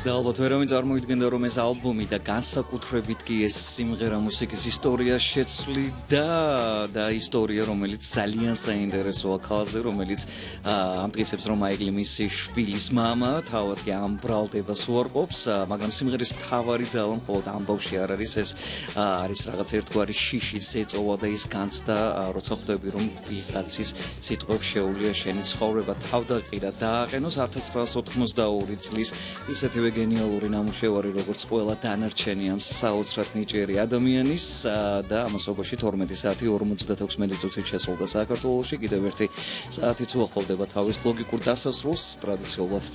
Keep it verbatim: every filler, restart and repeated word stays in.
და ალბათ ვერავინ წარმოიდგენდა რომ ეს ალბომი და განსაკუთრებით კი ეს სიმღერა მუსიკის ისტორია შეცვლიდა და ისტორია რომელიც ძალიან საინტერესოა ქალზე რომელიც ამ დღისებს რომ აიგლი მისი შვილის მამა თავად კი ამ ბრალდებას უარყოფს მაგრამ სიმღერის მთავარი ძალა მხოლოდ ამბავში არ არის ეს არის რაღაც ერთგვარი შიშის ეწოვა და ის განცდა როცა ხვდები რომ ვიღაცის სიტყვებს შეუძლია შენი ცხოვრება თავდაყირა დააყენოს ათას ცხრაასი ოთხმოცდაორი წლის ისეთივე გენიალური ნამუშევარი როგორც ყველა დანარჩენი ამ საოცრად ნიჭიერი ადამიანის და ამასობაში თორმეტი საათი ორმოცდათექვსმეტი წუთით შესრულდა საქართველოში კიდევ ერთი საათიც უახლოვდება თავის ლოგიკურ დასასრულს ტრადიციულად